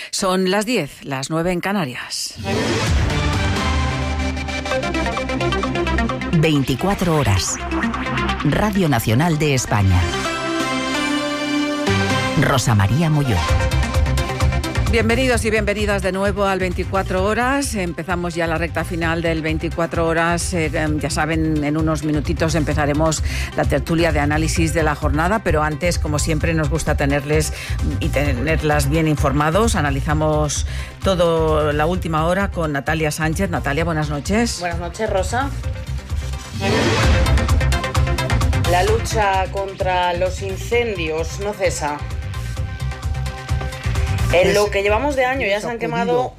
Son las 10, las 9 en Canarias. 24 horas. Radio Nacional de España. Rosa María Molló. Bienvenidos y bienvenidas de nuevo al 24 horas. Empezamos ya la recta final del 24 horas. Ya saben, en unos minutitos empezaremos la tertulia de análisis de la jornada, pero antes, como siempre, nos gusta tenerles y tenerlas bien informados. Analizamos todo la última hora con Natalia Sánchez. Natalia, buenas noches. Buenas noches, Rosa. La lucha contra los incendios no cesa. En lo que llevamos de año ya se han quemado...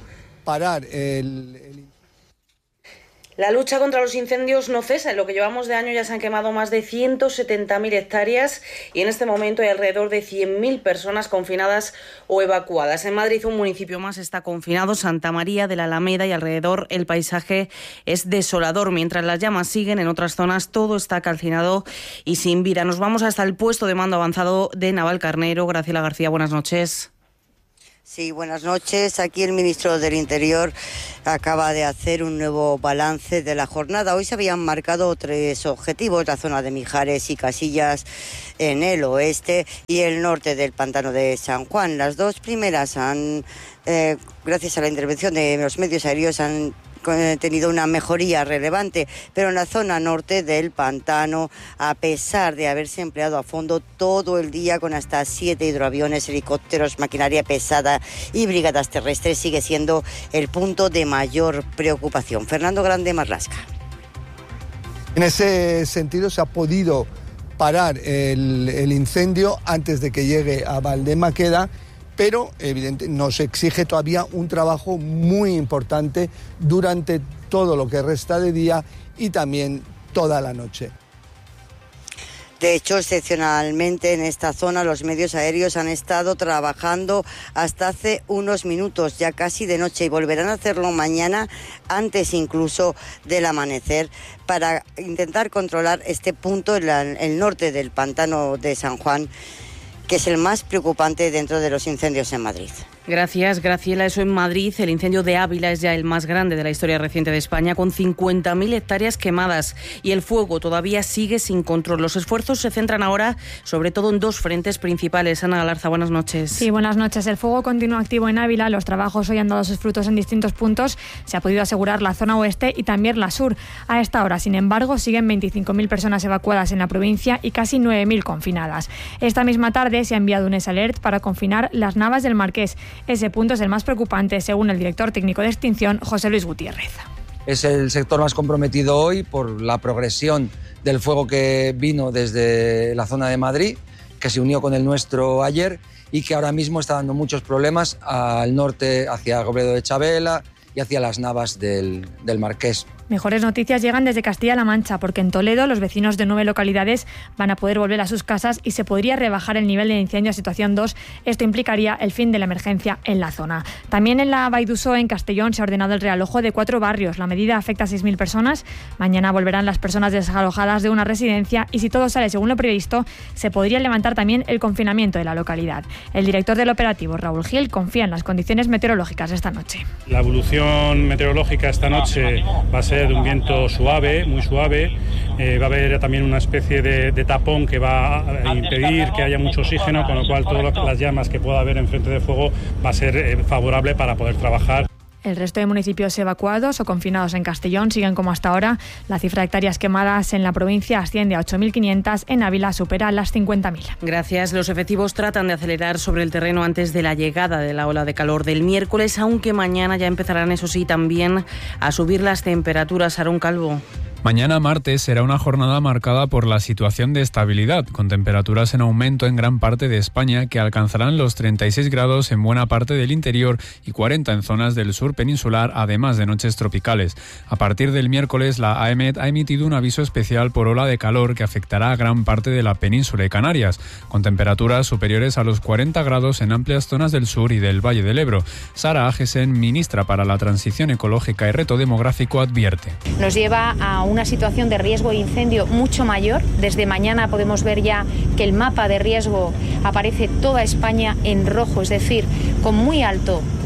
La lucha contra los incendios no cesa. En lo que llevamos de año ya se han quemado más de 170.000 hectáreas y en este momento hay alrededor de 100.000 personas confinadas o evacuadas. En Madrid un municipio más está confinado, Santa María de la Alameda, y alrededor el paisaje es desolador. Mientras las llamas siguen, en otras zonas todo está calcinado y sin vida. Nos vamos hasta el puesto de mando avanzado de Navalcarnero. Graciela García, buenas noches. Sí, buenas noches. Aquí el ministro del Interior acaba de hacer un nuevo balance de la jornada. Hoy se habían marcado 3 objetivos: la zona de Mijares y Casillas en el oeste y el norte del pantano de San Juan. Las 2 primeras gracias a la intervención de los medios aéreos, han tenido una mejoría relevante, pero en la zona norte del pantano, a pesar de haberse empleado a fondo todo el día con hasta 7 hidroaviones, helicópteros, maquinaria pesada y brigadas terrestres, sigue siendo el punto de mayor preocupación. Fernando Grande Marlasca. En ese sentido se ha podido parar el incendio antes de que llegue a Valdemaqueda, pero evidentemente nos exige todavía un trabajo muy importante durante todo lo que resta de día y también toda la noche. De hecho, excepcionalmente en esta zona los medios aéreos han estado trabajando hasta hace unos minutos, ya casi de noche, y volverán a hacerlo mañana, antes incluso del amanecer, para intentar controlar este punto en el norte del pantano de San Juan, que es el más preocupante dentro de los incendios en Madrid. Gracias, Graciela. Eso en Madrid. El incendio de Ávila es ya el más grande de la historia reciente de España, con 50.000 hectáreas quemadas, y el fuego todavía sigue sin control. Los esfuerzos se centran ahora sobre todo en 2 frentes principales. Ana Galarza, buenas noches. Sí, buenas noches. El fuego continúa activo en Ávila. Los trabajos hoy han dado sus frutos en distintos puntos. Se ha podido asegurar la zona oeste y también la sur. A esta hora, sin embargo, siguen 25.000 personas evacuadas en la provincia y casi 9.000 confinadas. Esta misma tarde se ha enviado un S-Alert para confinar las Navas del Marqués. Ese punto es el más preocupante, según el director técnico de extinción, José Luis Gutiérrez. Es el sector más comprometido hoy por la progresión del fuego que vino desde la zona de Madrid, que se unió con el nuestro ayer y que ahora mismo está dando muchos problemas al norte, hacia Gobledo de Chabela y hacia las Navas del Marqués. Mejores noticias llegan desde Castilla-La Mancha, porque en Toledo los vecinos de 9 localidades van a poder volver a sus casas y se podría rebajar el nivel de incendio a situación 2. Esto implicaría el fin de la emergencia en la zona. También en la Vall d'Uixó, en Castellón, se ha ordenado el realojo de 4 barrios. La medida afecta a 6.000 personas. Mañana volverán las personas desalojadas de una residencia y, si todo sale según lo previsto, se podría levantar también el confinamiento de la localidad. El director del operativo, Raúl Gil, confía en las condiciones meteorológicas esta noche. La evolución meteorológica esta noche va a ser de un viento suave, muy suave. Va a haber también una especie de tapón que va a impedir que haya mucho oxígeno, con lo cual todas las llamas que pueda haber en frente de fuego va a ser favorable para poder trabajar. El resto de municipios evacuados o confinados en Castellón siguen como hasta ahora. La cifra de hectáreas quemadas en la provincia asciende a 8.500, en Ávila supera las 50.000. Gracias. Los efectivos tratan de acelerar sobre el terreno antes de la llegada de la ola de calor del miércoles, aunque mañana ya empezarán, eso sí, también a subir las temperaturas. Aarón Calvo. Mañana martes será una jornada marcada por la situación de estabilidad, con temperaturas en aumento en gran parte de España, que alcanzarán los 36 grados en buena parte del interior y 40 en zonas del sur peninsular, además de noches tropicales. A partir del miércoles, la AEMET ha emitido un aviso especial por ola de calor que afectará a gran parte de la península y Canarias, con temperaturas superiores a los 40 grados en amplias zonas del sur y del Valle del Ebro. Sara Agesen, ministra para la Transición Ecológica y Reto Demográfico, advierte. Nos lleva a una situación de riesgo de incendio mucho mayor. Desde mañana podemos ver ya que el mapa de riesgo aparece toda España en rojo, es decir, con muy alto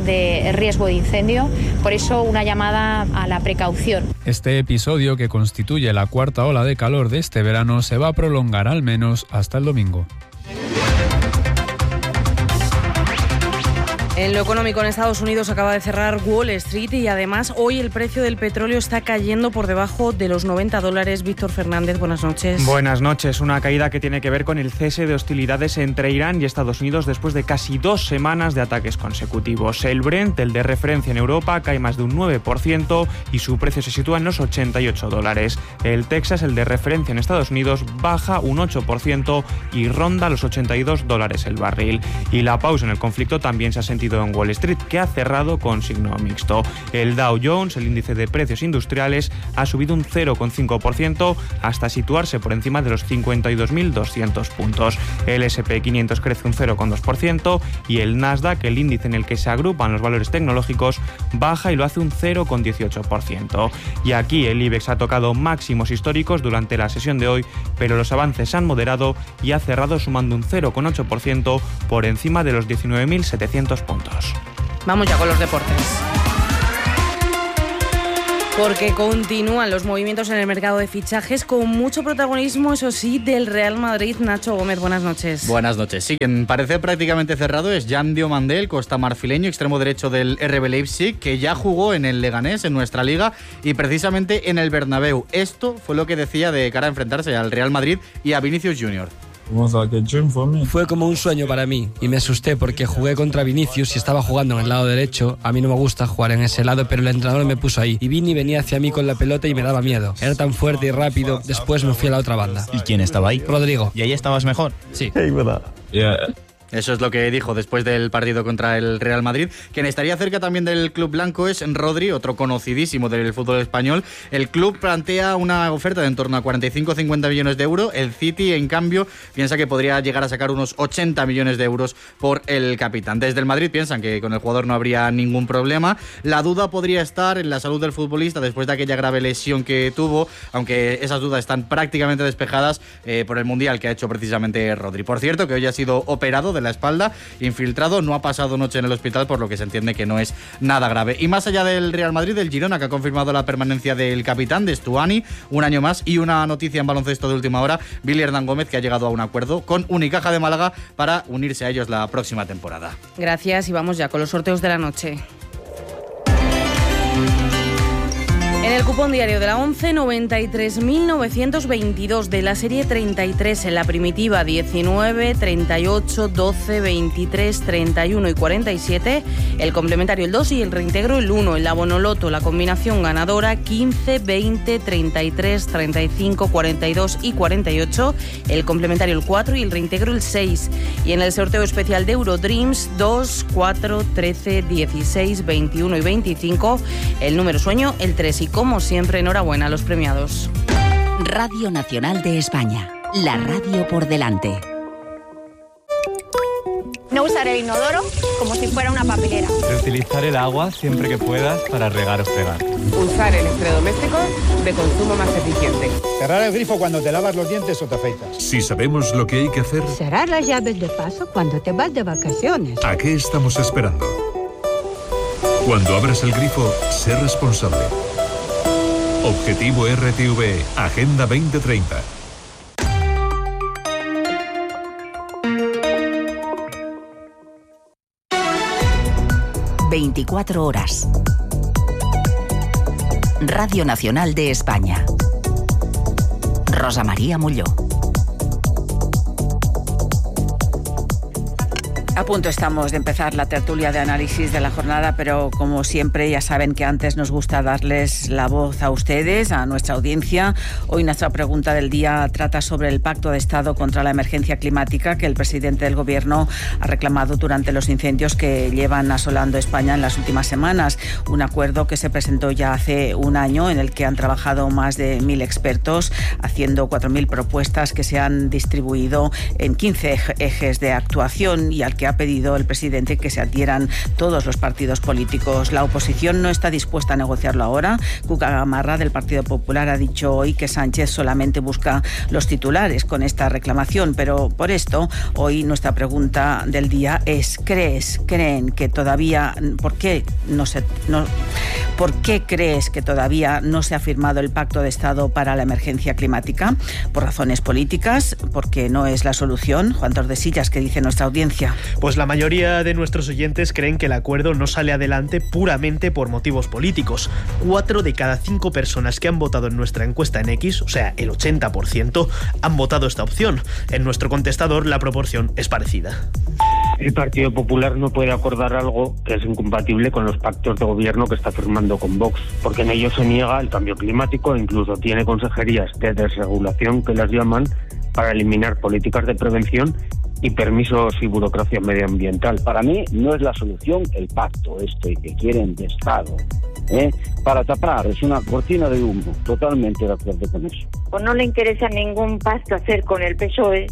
de riesgo de incendio. Por eso una llamada a la precaución. Este episodio, que constituye la cuarta ola de calor de este verano, se va a prolongar al menos hasta el domingo. En lo económico, en Estados Unidos acaba de cerrar Wall Street y además hoy el precio del petróleo está cayendo por debajo de los $90. Víctor Fernández, buenas noches. Buenas noches. Una caída que tiene que ver con el cese de hostilidades entre Irán y Estados Unidos después de casi 2 semanas de ataques consecutivos. El Brent, el de referencia en Europa, cae más de un 9% y su precio se sitúa en los $88. El Texas, el de referencia en Estados Unidos, baja un 8% y ronda los $82 el barril. Y la pausa en el conflicto también se ha sentido en Wall Street, que ha cerrado con signo mixto. El Dow Jones, el índice de precios industriales, ha subido un 0,5% hasta situarse por encima de los 52.200 puntos. El S&P 500 crece un 0,2% y el Nasdaq, el índice en el que se agrupan los valores tecnológicos, baja y lo hace un 0,18%. Y aquí el IBEX ha tocado máximos históricos durante la sesión de hoy, pero los avances han moderado y ha cerrado sumando un 0,8% por encima de los 19.700 puntos. Vamos ya con los deportes. Porque continúan los movimientos en el mercado de fichajes con mucho protagonismo, eso sí, del Real Madrid. Nacho Gómez, buenas noches. Buenas noches. Sí, quien parece prácticamente cerrado es Jan Diomandé, el costamarfileño, extremo derecho del RB Leipzig, que ya jugó en el Leganés, en nuestra liga, y precisamente en el Bernabéu. Esto fue lo que decía de cara a enfrentarse al Real Madrid y a Vinicius Junior. Fue como un sueño para mí y me asusté porque jugué contra Vinicius y estaba jugando en el lado derecho. A mí no me gusta jugar en ese lado, pero el entrenador me puso ahí y Vini venía hacia mí con la pelota y me daba miedo. Era tan fuerte y rápido. Después me fui a la otra banda. ¿Y quién estaba ahí? Rodrigo. ¿Y ahí estabas mejor? Sí. Eso es lo que dijo después del partido contra el Real Madrid. Quien estaría cerca también del club blanco es Rodri, otro conocidísimo del fútbol español. El club plantea una oferta de en torno a 45-50 millones de euros. El City, en cambio, piensa que podría llegar a sacar unos 80 millones de euros por el capitán. Desde el Madrid piensan que con el jugador no habría ningún problema. La duda podría estar en la salud del futbolista después de aquella grave lesión que tuvo, aunque esas dudas están prácticamente despejadas por el Mundial que ha hecho precisamente Rodri. Por cierto, que hoy ha sido operado de la espalda, infiltrado, no ha pasado noche en el hospital, por lo que se entiende que no es nada grave. Y más allá del Real Madrid, el Girona, que ha confirmado la permanencia del capitán, de Stuani, un año más. Y una noticia en baloncesto de última hora, Billy Hernán Gómez, que ha llegado a un acuerdo con Unicaja de Málaga para unirse a ellos la próxima temporada. Gracias y vamos ya con los sorteos de la noche. En el cupón diario de la 11, 93.922, de la serie 33, en la primitiva 19, 38, 12, 23, 31 y 47, el complementario el 2 y el reintegro el 1, en la bonoloto la combinación ganadora 15, 20, 33, 35, 42 y 48, el complementario el 4 y el reintegro el 6, y en el sorteo especial de Eurodreams 2, 4, 13, 16, 21 y 25, el número sueño el 3 y como siempre, enhorabuena a los premiados. Radio Nacional de España, la radio por delante. No usar el inodoro como si fuera una papelera. Reutilizar el agua siempre que puedas para regar o fregar. Usar electrodomésticos de consumo más eficiente. Cerrar el grifo cuando te lavas los dientes o te afeitas. Si sabemos lo que hay que hacer... Cerrar las llaves de paso cuando te vas de vacaciones. ¿A qué estamos esperando? Cuando abras el grifo, sé responsable. Objetivo RTV, Agenda 2030. ...24 horas. Radio Nacional de España. Rosa María Molló. A punto estamos de empezar la tertulia de análisis de la jornada, pero como siempre ya saben que antes nos gusta darles la voz a ustedes, a nuestra audiencia. Hoy nuestra pregunta del día trata sobre el Pacto de Estado contra la emergencia climática que el presidente del Gobierno ha reclamado durante los incendios que llevan asolando España en las últimas semanas. Un acuerdo que se presentó ya hace un año, en el que han trabajado más de 1.000 expertos, haciendo 4.000 propuestas que se han distribuido en 15 ejes de actuación y al que que ha pedido el presidente que se adhieran todos los partidos políticos. La oposición no está dispuesta a negociarlo ahora. Cuca Gamarra, del Partido Popular, ha dicho hoy que Sánchez solamente busca los titulares con esta reclamación, pero por esto hoy nuestra pregunta del día es: ¿creen que todavía, por qué crees que todavía no se ha firmado el Pacto de Estado para la emergencia climática? ¿Por razones políticas? ¿Porque no es la solución? Juan Tordesillas, ¿qué dice nuestra audiencia? Pues la mayoría de nuestros oyentes creen que el acuerdo no sale adelante puramente por motivos políticos. 4 de cada 5 personas que han votado en nuestra encuesta en X, o sea, el 80%, han votado esta opción. En nuestro contestador la proporción es parecida. El Partido Popular no puede acordar algo que es incompatible con los pactos de gobierno que está firmando con Vox, porque en ellos se niega el cambio climático e incluso tiene consejerías de desregulación, que las llaman, para eliminar políticas de prevención y permisos y burocracia medioambiental. Para mí no es la solución el pacto que quieren de Estado, para tapar, es una cortina de humo. Totalmente de acuerdo con eso. Pues no le interesa ningún pacto hacer con el PSOE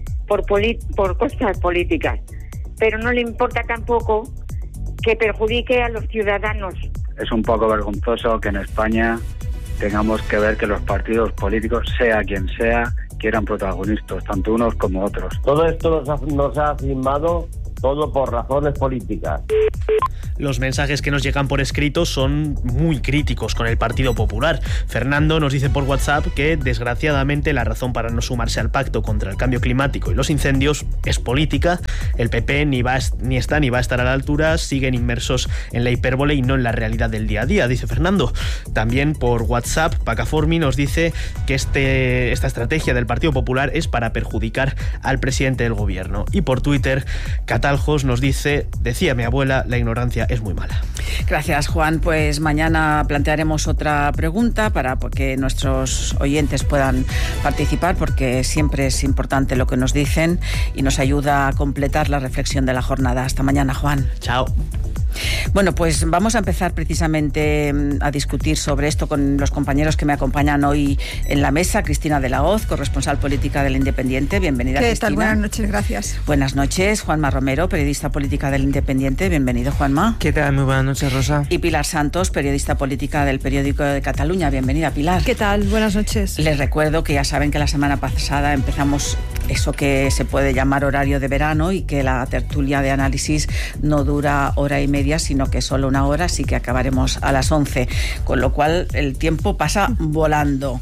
por cosas políticas, pero no le importa tampoco que perjudique a los ciudadanos. Es un poco vergonzoso que en España tengamos que ver que los partidos políticos, sea quien sea, quieran protagonistas, tanto unos como otros. Todo esto nos ha firmado todo por razones políticas. Los mensajes que nos llegan por escrito son muy críticos con el Partido Popular. Fernando nos dice por WhatsApp que, desgraciadamente, la razón para no sumarse al pacto contra el cambio climático y los incendios es política. El PP ni está ni va a estar a la altura, siguen inmersos en la hipérbole y no en la realidad del día a día, dice Fernando. También por WhatsApp, Pacaformi nos dice que esta estrategia del Partido Popular es para perjudicar al presidente del gobierno. Y por Twitter, Cataljos nos dice: decía mi abuela, la ignorancia es muy mala. Gracias, Juan. Pues mañana plantearemos otra pregunta para que nuestros oyentes puedan participar, porque siempre es importante lo que nos dicen y nos ayuda a completar la reflexión de la jornada. Hasta mañana, Juan. Chao. Bueno, pues vamos a empezar precisamente a discutir sobre esto con los compañeros que me acompañan hoy en la mesa. Cristina de la Hoz, corresponsal política del Independiente. Bienvenida, ¿Qué Cristina. tal? Buenas noches, gracias. Buenas noches. Juanma Romero, periodista política del Independiente. Bienvenido, Juanma. ¿Qué tal? Muy buenas noches, Rosa. Y Pilar Santos, periodista política del Periódico de Cataluña. Bienvenida, Pilar. ¿Qué tal? Buenas noches. Les recuerdo que ya saben que la semana pasada empezamos eso que se puede llamar horario de verano y que la tertulia de análisis no dura hora y media, sino que solo una hora, así que acabaremos a las 11, con lo cual el tiempo pasa volando.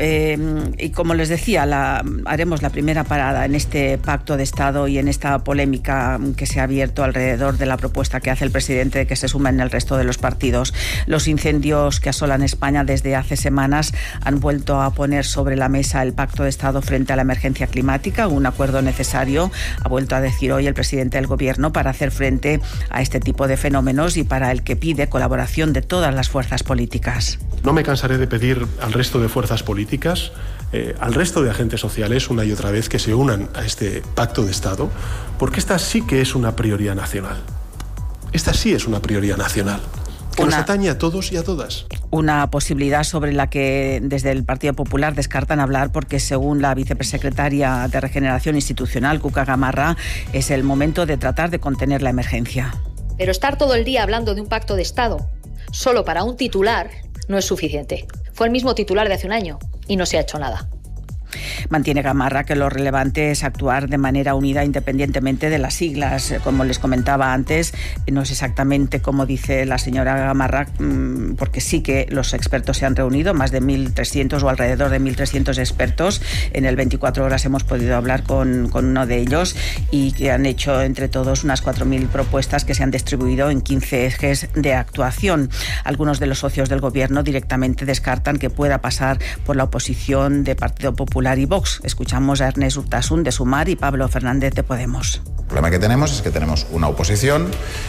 Y como les decía, haremos la primera parada en este pacto de Estado y en esta polémica que se ha abierto alrededor de la propuesta que hace el presidente de que se sumen el resto de los partidos. Los incendios que asolan España desde hace semanas han vuelto a poner sobre la mesa el pacto de Estado frente a la emergencia climática, un acuerdo necesario, ha vuelto a decir hoy el presidente del Gobierno, para hacer frente a este tipo de fenómenos y para el que pide colaboración de todas las fuerzas políticas. No me cansaré de pedir al resto de fuerzas políticas, al resto de agentes sociales, una y otra vez, que se unan a este pacto de Estado, porque esta sí que es una prioridad nacional. Esta sí es una prioridad nacional, que nos atañe a todos y a todas. Una posibilidad sobre la que desde el Partido Popular descartan hablar, porque según la vicesecretaria de Regeneración Institucional, Cuca Gamarra, es el momento de tratar de contener la emergencia. Pero estar todo el día hablando de un pacto de Estado solo para un titular no es suficiente. Fue el mismo titular de hace un año y no se ha hecho nada. Mantiene Gamarra que lo relevante es actuar de manera unida independientemente de las siglas. Como les comentaba antes, no es exactamente como dice la señora Gamarra, porque sí que los expertos se han reunido, más de 1.300 o alrededor de 1.300 expertos. En el 24 horas hemos podido hablar con uno de ellos y que han hecho entre todos unas 4.000 propuestas que se han distribuido en 15 ejes de actuación. Algunos de los socios del Gobierno directamente descartan que pueda pasar por la oposición de Partido Popular y Vox. Escuchamos a Ernest Urtasun de Sumar y Pablo Fernández de Podemos. El problema que tenemos es que tenemos una oposición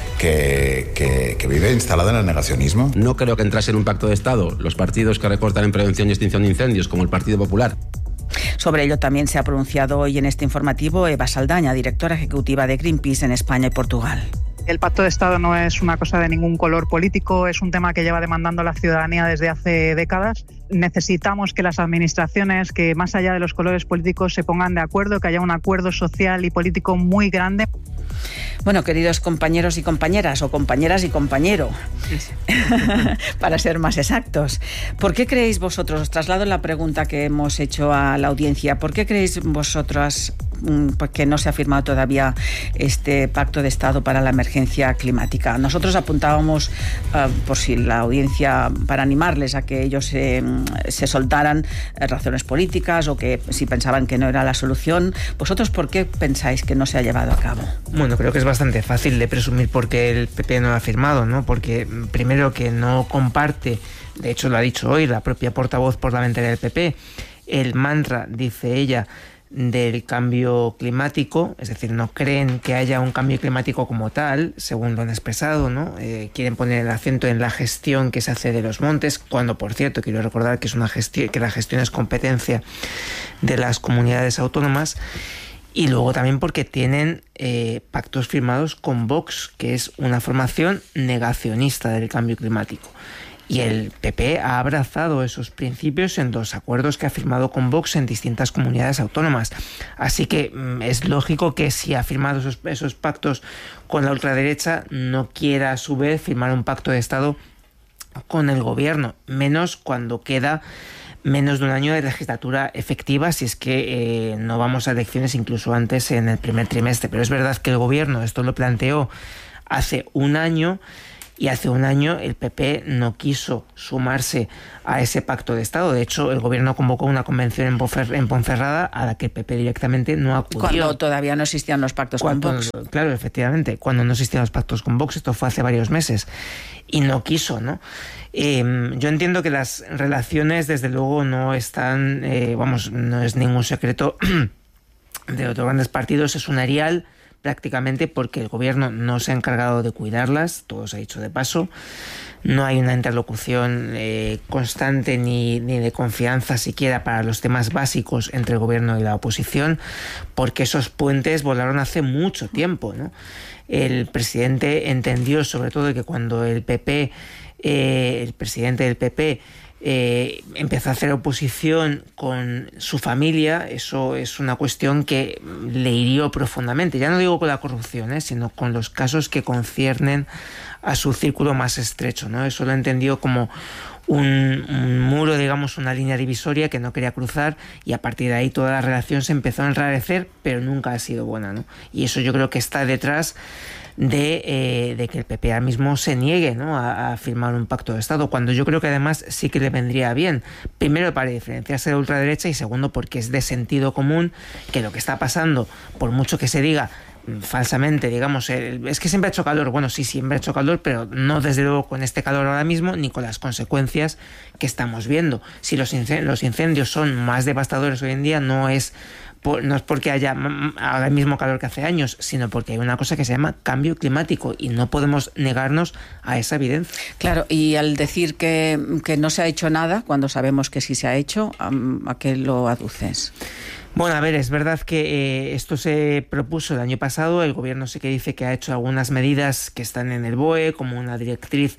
que vive instalada en el negacionismo. No creo que entrase en un pacto de Estado los partidos que recortan en prevención y extinción de incendios, como el Partido Popular. Sobre ello también se ha pronunciado hoy en este informativo Eva Saldaña, directora ejecutiva de Greenpeace en España y Portugal. El pacto de Estado no es una cosa de ningún color político, es un tema que lleva demandando la ciudadanía desde hace décadas. Necesitamos que las administraciones, que más allá de los colores políticos, se pongan de acuerdo, que haya un acuerdo social y político muy grande. Bueno, queridos compañeros y compañeras, o compañeras y compañero, para ser más exactos, ¿por qué creéis vosotros, os traslado la pregunta que hemos hecho a la audiencia, ¿por qué creéis vosotras que no se ha firmado todavía este pacto de Estado para la emergencia climática? Nosotros apuntábamos, por si la audiencia, para animarles a que ellos se soltaran razones políticas o que si pensaban que no era la solución. ¿Vosotros por qué pensáis que no se ha llevado a cabo? Bueno, creo que es bastante fácil de presumir por qué el PP no lo ha firmado, ¿no? Porque primero que no comparte, de hecho lo ha dicho hoy la propia portavoz parlamentaria del PP, el mantra, dice ella, del cambio climático, es decir, no creen que haya un cambio climático como tal, según lo han expresado, ¿no? Quieren poner el acento en la gestión que se hace de los montes, cuando, por cierto, quiero recordar que es una gestión, que la gestión es competencia de las comunidades autónomas. Y luego también porque tienen pactos firmados con Vox, que es una formación negacionista del cambio climático. Y el PP ha abrazado esos principios en 2 acuerdos que ha firmado con Vox en distintas comunidades autónomas. Así que es lógico que si ha firmado esos pactos con la ultraderecha, no quiera a su vez firmar un pacto de Estado con el gobierno, menos cuando queda menos de un año de legislatura efectiva, si es que no vamos a elecciones incluso antes en el primer trimestre. Pero es verdad que el gobierno esto lo planteó hace un año, y hace un año el PP no quiso sumarse a ese pacto de Estado. De hecho, el gobierno convocó una convención en Ponferrada a la que el PP directamente no acudió. Cuando todavía no existían los pactos con Vox. Claro, efectivamente, cuando no existían los pactos con Vox, esto fue hace varios meses, y no quiso, ¿no? Yo entiendo que las relaciones, desde luego, no están, no es ningún secreto de los 2 grandes partidos, es un erial, prácticamente porque el gobierno no se ha encargado de cuidarlas, todo se ha dicho de paso. No hay una interlocución constante ni de confianza siquiera para los temas básicos entre el gobierno y la oposición, porque esos puentes volaron hace mucho tiempo, ¿no? El presidente entendió sobre todo que cuando el presidente del PP empezó a hacer oposición con su familia, eso es una cuestión que le hirió profundamente. Ya no digo con la corrupción, sino con los casos que conciernen a su círculo más estrecho, ¿no? Eso lo entendió como un muro, digamos, una línea divisoria que no quería cruzar, y a partir de ahí toda la relación se empezó a enrarecer, pero nunca ha sido buena, ¿no? Y eso yo creo que está detrás de que el PP ahora mismo se niegue, ¿no?, a firmar un pacto de Estado, cuando yo creo que además sí que le vendría bien. Primero, para diferenciarse de la ultraderecha, y segundo, porque es de sentido común que lo que está pasando, por mucho que se diga falsamente, digamos, es que siempre ha hecho calor. Bueno, sí, siempre ha hecho calor, pero no desde luego con este calor ahora mismo, ni con las consecuencias que estamos viendo. Si los incendios son más devastadores hoy en día, no es porque haya ahora mismo calor que hace años, sino porque hay una cosa que se llama cambio climático, y no podemos negarnos a esa evidencia. Claro, y al decir que no se ha hecho nada, cuando sabemos que sí se ha hecho, ¿a qué lo aduces? Bueno, a ver, es verdad que esto se propuso el año pasado. El gobierno sí que dice que ha hecho algunas medidas que están en el BOE, como una directriz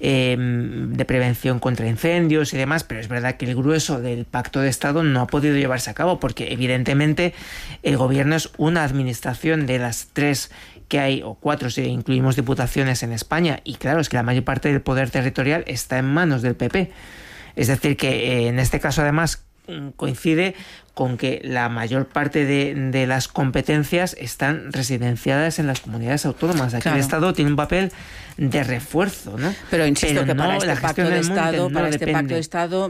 de prevención contra incendios y demás, pero es verdad que el grueso del pacto de Estado no ha podido llevarse a cabo, porque evidentemente el gobierno es una administración de las 3 que hay, o 4 si incluimos diputaciones en España, y claro, es que la mayor parte del poder territorial está en manos del PP. Es decir, que en este caso además coincide con que la mayor parte de las competencias están residenciadas en las comunidades autónomas. Aquí claro, el Estado tiene un papel de refuerzo, ¿no? Pero insisto que para este pacto de Estado, para este pacto de Estado,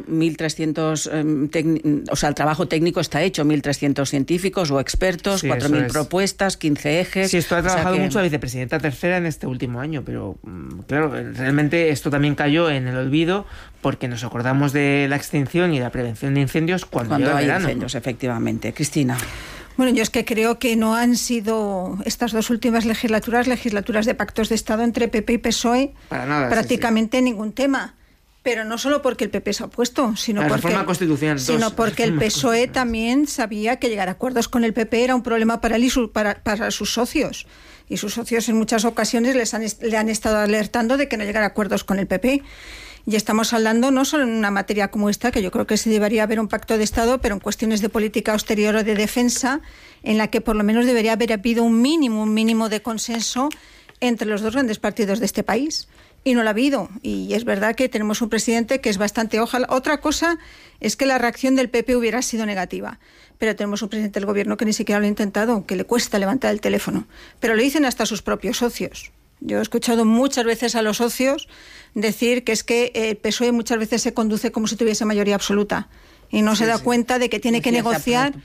1.300, o sea, el trabajo técnico está hecho, 1.300 científicos o expertos, sí, 4.000 propuestas, 15 ejes. Sí, esto ha trabajado mucho la vicepresidenta tercera en este último año, pero claro, realmente esto también cayó en el olvido, porque nos acordamos de la extinción y la prevención de incendios cuando llega el verano. Incendios, efectivamente. Cristina. Bueno, yo es que creo que no han sido estas 2 últimas legislaturas de pactos de Estado entre PP y PSOE para nada, prácticamente ningún tema. Pero no solo porque el PP se ha opuesto, sino porque el PSOE también sabía que llegar a acuerdos con el PP era un problema para él y para sus socios. Y sus socios en muchas ocasiones le han estado alertando de que no llegara a acuerdos con el PP. Y estamos hablando no solo en una materia como esta, que yo creo que sí debería haber un pacto de Estado, pero en cuestiones de política exterior o de defensa, en la que por lo menos debería haber habido un mínimo de consenso entre los dos grandes partidos de este país. Y no lo ha habido. Y es verdad que tenemos un presidente que es bastante... Otra cosa es que la reacción del PP hubiera sido negativa. Pero tenemos un presidente del gobierno que ni siquiera lo ha intentado, que le cuesta levantar el teléfono. Pero lo dicen hasta sus propios socios. Yo he escuchado muchas veces a los socios decir que es que el PSOE muchas veces se conduce como si tuviese mayoría absoluta. Y no se da cuenta de que tiene que negociar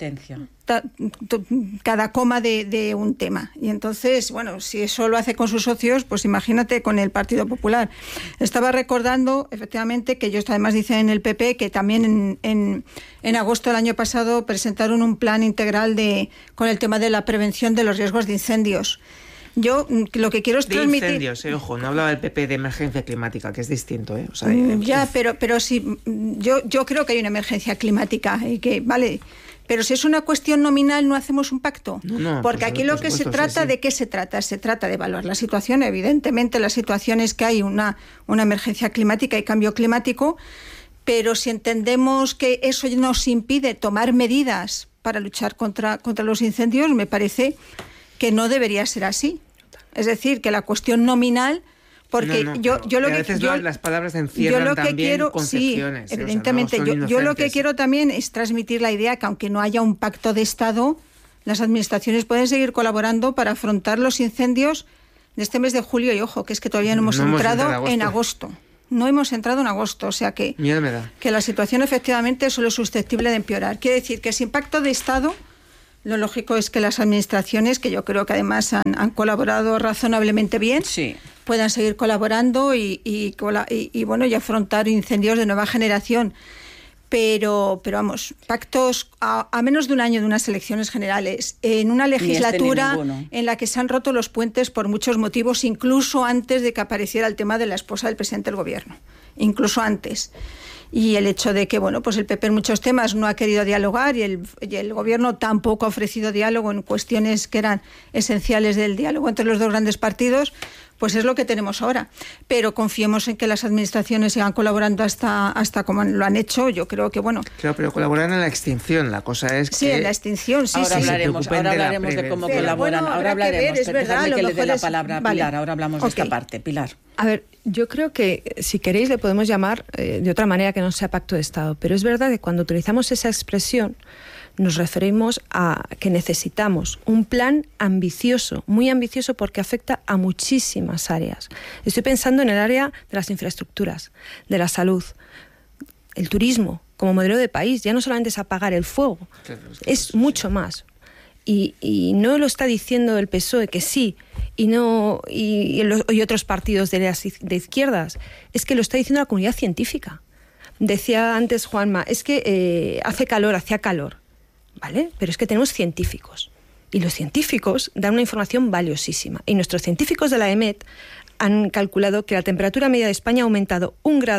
cada coma de un tema. Y entonces, bueno, si eso lo hace con sus socios, pues imagínate con el Partido Popular. Estaba recordando, efectivamente, que ellos además dicen en el PP que también en agosto del año pasado presentaron un plan integral con el tema de la prevención de los riesgos de incendios. Yo lo que quiero es transmitir... incendios, ojo, no hablaba del PP de emergencia climática, que es distinto, O sea, ya, pero sí, yo creo que hay una emergencia climática y que, vale, pero si es una cuestión nominal no hacemos un pacto. No, porque aquí lo que se trata, ¿de qué se trata? Se trata de evaluar la situación. Evidentemente la situación es que hay una emergencia climática y cambio climático, pero si entendemos que eso nos impide tomar medidas para luchar contra los incendios, me parece que no debería ser así. Es decir, que la cuestión nominal, porque yo lo que... A veces las palabras encierran también concepciones. Sí, evidentemente. Yo lo que quiero también es transmitir la idea que aunque no haya un pacto de Estado, las administraciones pueden seguir colaborando para afrontar los incendios de este mes de julio. Y ojo, que es que todavía no hemos entrado en agosto. No hemos entrado en agosto, o sea que la situación efectivamente solo es susceptible de empeorar. Quiere decir que sin pacto de Estado... Lo lógico es que las administraciones, que yo creo que además han colaborado razonablemente bien, puedan seguir colaborando y afrontar incendios de nueva generación. Pero vamos, pactos a menos de un año de unas elecciones generales, en una legislatura en la que se han roto los puentes por muchos motivos, incluso antes de que apareciera el tema de la esposa del presidente del gobierno, incluso antes. Y el hecho de que, pues el PP en muchos temas no ha querido dialogar y el gobierno tampoco ha ofrecido diálogo en cuestiones que eran esenciales del diálogo entre los dos grandes partidos, pues es lo que tenemos ahora. Pero confiemos en que las administraciones sigan colaborando hasta como lo han hecho. Yo creo que, Claro, pero colaboran en la extinción. La cosa es que... Sí, en la extinción, sí. Ahora hablaremos de cómo colaboran. Ahora hablaremos. Déjame que le dé la palabra a Pilar. Ahora hablamos de esta parte. Pilar. A ver, yo creo que, si queréis, le podemos llamar de otra manera que no sea pacto de Estado. Pero es verdad que cuando utilizamos esa expresión nos referimos a que necesitamos un plan ambicioso, muy ambicioso, porque afecta a muchísimas áreas. Estoy pensando en el área de las infraestructuras, de la salud, el turismo como modelo de país. Ya no solamente es apagar el fuego, es mucho más. Y no lo está diciendo el PSOE, que sí, y otros partidos de izquierdas, es que lo está diciendo la comunidad científica. Decía antes Juanma, es que hacía calor, ¿vale? Pero es que tenemos científicos, y los científicos dan una información valiosísima, y nuestros científicos de la EMET han calculado que la temperatura media de España ha aumentado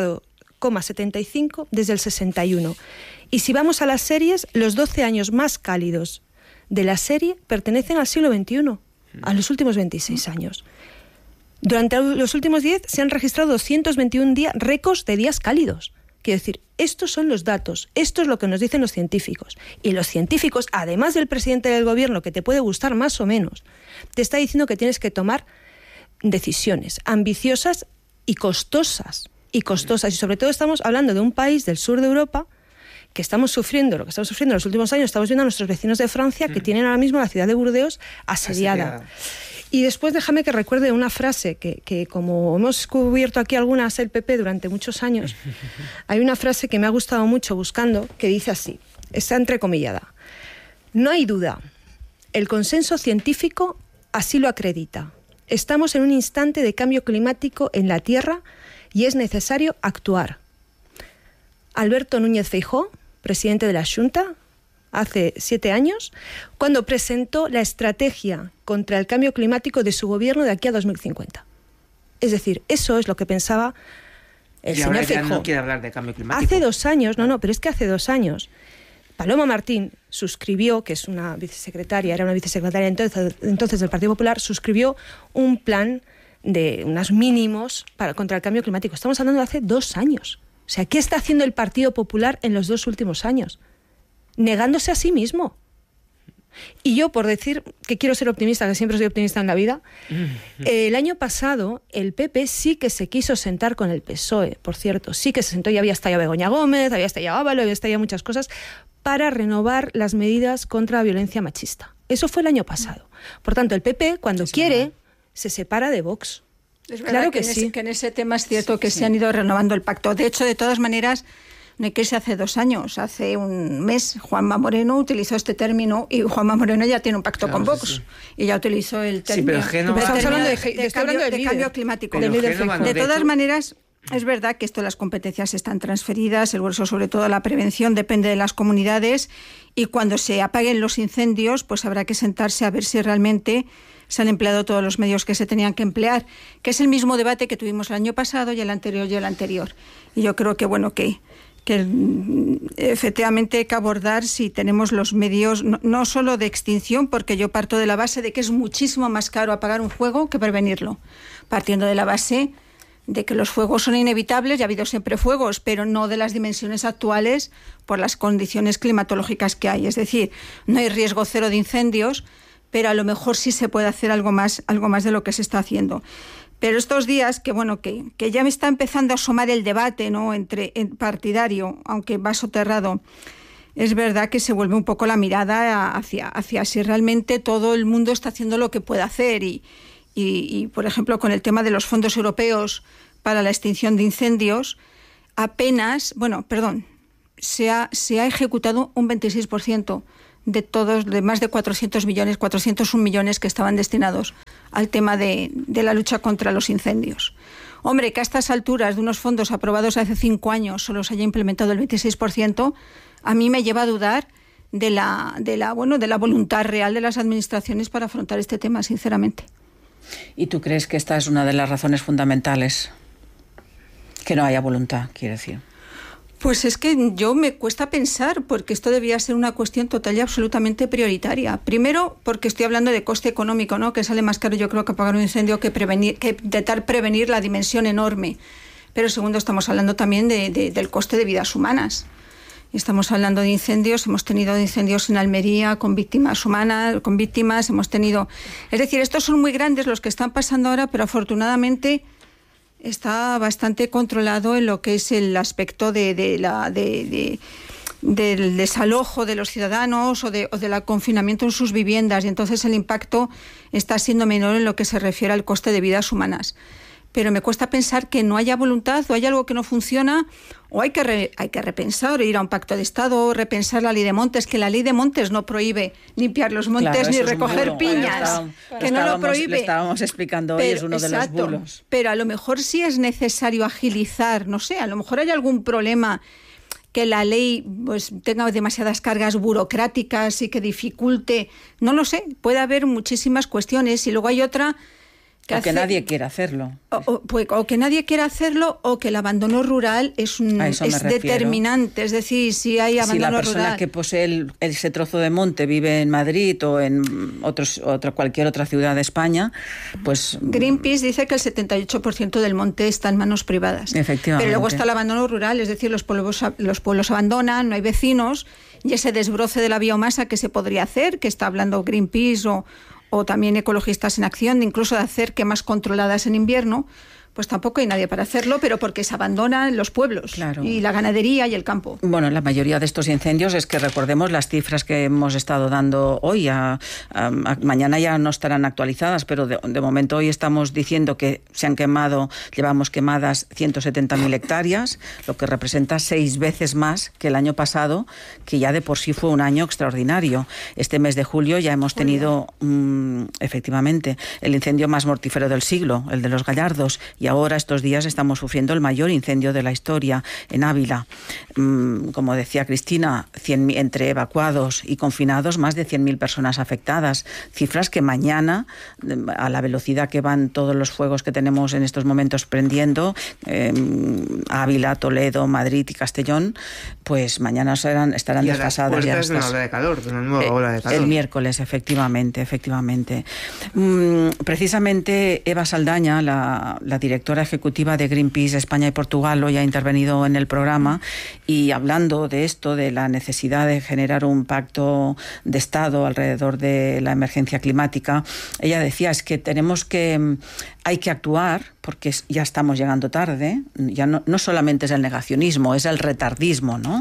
1,75 grados desde el 61, y si vamos a las series, los 12 años más cálidos de la serie pertenecen al siglo XXI, a los últimos 26 años. Durante los últimos 10 se han registrado 221 récords de días cálidos. Quiero decir, estos son los datos, esto es lo que nos dicen los científicos. Y los científicos, además del presidente del gobierno, que te puede gustar más o menos, te está diciendo que tienes que tomar decisiones ambiciosas y costosas. Y sobre todo estamos hablando de un país del sur de Europa que estamos sufriendo, lo que estamos sufriendo en los últimos años. Estamos viendo a nuestros vecinos de Francia que tienen ahora mismo la ciudad de Burdeos asediada. Y después déjame que recuerde una frase que como hemos cubierto aquí algunas el PP durante muchos años, hay una frase que me ha gustado mucho buscando, que dice así, está entrecomillada: no hay duda, el consenso científico así lo acredita. Estamos en un instante de cambio climático en la Tierra y es necesario actuar. Alberto Núñez Feijóo, presidente de la Xunta, hace 7 años, cuando presentó la estrategia contra el cambio climático de su gobierno de aquí a 2050. Es decir, eso es lo que pensaba el señor Feijóo. No quiere hablar de cambio climático. Hace 2 años, pero es que hace 2 años, Paloma Martín suscribió, que es una vicesecretaria, era una vicesecretaria entonces del Partido Popular, suscribió un plan de unos mínimos contra el cambio climático. Estamos hablando de hace 2 años. O sea, ¿qué está haciendo el Partido Popular en los 2 últimos años? Negándose a sí mismo. Y yo, por decir que quiero ser optimista, que siempre soy optimista en la vida, el año pasado el PP sí que se quiso sentar con el PSOE, por cierto, sí que se sentó, y había estallado Begoña Gómez, había estallado Ábalos, había estallado muchas cosas, para renovar las medidas contra la violencia machista. Eso fue el año pasado. Por tanto, el PP, cuando quiere, se separa de Vox. Es verdad, claro que sí. Que en ese tema es cierto que se han ido renovando el pacto. De hecho, de todas maneras, no hay que irse hace 2 años. Hace un mes Juanma Moreno utilizó este término y Juanma Moreno ya tiene un pacto con Vox. Y ya utilizó el término. Sí, pero estamos hablando de cambio climático. De todas maneras, es verdad que esto de las competencias están transferidas, el grueso, sobre todo la prevención, depende de las comunidades, y cuando se apaguen los incendios, pues habrá que sentarse a ver si realmente se han empleado todos los medios que se tenían que emplear, que es el mismo debate que tuvimos el año pasado y el anterior. Y yo creo que, bueno, que efectivamente hay que abordar si tenemos los medios, no solo de extinción, porque yo parto de la base de que es muchísimo más caro apagar un fuego que prevenirlo, partiendo de la base de que los fuegos son inevitables, ya ha habido siempre fuegos, pero no de las dimensiones actuales por las condiciones climatológicas que hay. Es decir, no hay riesgo cero de incendios, pero a lo mejor sí se puede hacer algo más de lo que se está haciendo. Pero estos días, que ya me está empezando a asomar el debate, ¿no?, entre partidario, aunque va soterrado, es verdad que se vuelve un poco la mirada hacia si realmente todo el mundo está haciendo lo que puede hacer. Y, por ejemplo, con el tema de los fondos europeos para la extinción de incendios, se ha ejecutado un 26% de más de 401 millones que estaban destinados al tema de la lucha contra los incendios. Hombre, que a estas alturas de unos fondos aprobados hace 5 años solo se haya implementado el 26%, a mí me lleva a dudar de la voluntad real de las administraciones para afrontar este tema, sinceramente. ¿Y tú crees que esta es una de las razones fundamentales? Que no haya voluntad, quiero decir. Pues es que yo me cuesta pensar, porque esto debía ser una cuestión total y absolutamente prioritaria. Primero, porque estoy hablando de coste económico, ¿no?, que sale más caro, yo creo, que apagar un incendio que intentar prevenir la dimensión enorme. Pero segundo, estamos hablando también del coste de vidas humanas. Estamos hablando de incendios, hemos tenido incendios en Almería con víctimas humanas, hemos tenido... Es decir, estos son muy grandes los que están pasando ahora, pero afortunadamente está bastante controlado en lo que es el aspecto del desalojo de los ciudadanos o del confinamiento en sus viviendas, y entonces el impacto está siendo menor en lo que se refiere al coste de vidas humanas. Pero me cuesta pensar que no haya voluntad, o hay algo que no funciona, o hay que repensar, ir a un pacto de Estado, o repensar la ley de montes, que la ley de montes no prohíbe limpiar los montes, ni recoger piñas, que no lo prohíbe. Le estábamos explicando hoy, es uno de los bulos. Pero a lo mejor sí es necesario agilizar, no sé, a lo mejor hay algún problema que la ley pues tenga demasiadas cargas burocráticas y que dificulte, no lo sé, puede haber muchísimas cuestiones, y luego hay otra... O que nadie quiera hacerlo. O que nadie quiera hacerlo, o que el abandono rural es determinante. Es decir, si hay abandono rural... Si la persona que posee ese trozo de monte vive en Madrid o en cualquier otra ciudad de España, pues... Greenpeace dice que el 78% del monte está en manos privadas. Efectivamente. Pero luego está el abandono rural, es decir, los pueblos abandonan, no hay vecinos, y ese desbroce de la biomasa que se podría hacer, que está hablando Greenpeace o también Ecologistas en Acción, incluso de hacer quemas controladas en invierno, pues tampoco hay nadie para hacerlo, pero porque se abandonan los pueblos, claro, y la ganadería y el campo. Bueno, la mayoría de estos incendios, es que recordemos las cifras que hemos estado dando hoy, mañana ya no estarán actualizadas, pero de momento hoy estamos diciendo que llevamos quemadas 170.000 hectáreas, lo que representa 6 veces más que el año pasado, que ya de por sí fue un año extraordinario. Este mes de julio ya hemos tenido efectivamente el incendio más mortífero del siglo, el de los Gallardos, y Y ahora, estos días, estamos sufriendo el mayor incendio de la historia en Ávila. Como decía Cristina, entre evacuados y confinados, más de 100.000 personas afectadas. Cifras que mañana, a la velocidad que van todos los fuegos que tenemos en estos momentos prendiendo, Ávila, Toledo, Madrid y Castellón, pues mañana estarán desfasadas. Y a las puertas de una ola de calor, de una nueva ola de calor. El miércoles, efectivamente. Precisamente Eva Saldaña, la directora ejecutiva de Greenpeace España y Portugal, hoy ha intervenido en el programa, y hablando de esto, de la necesidad de generar un pacto de Estado alrededor de la emergencia climática, ella decía, es que hay que actuar, porque ya estamos llegando tarde. Ya no solamente es el negacionismo, es el retardismo, ¿no?